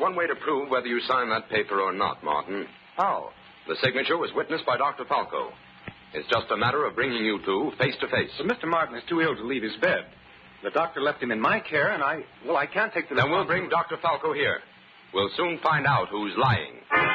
one way to prove whether you signed that paper or not, Martin. How? The signature was witnessed by Dr. Falco. It's just a matter of bringing you two face to face. But Mr. Martin is too ill to leave his bed. The doctor left him in my care, and I can't take the... Then we'll bring Dr. Falco here. We'll soon find out who's lying.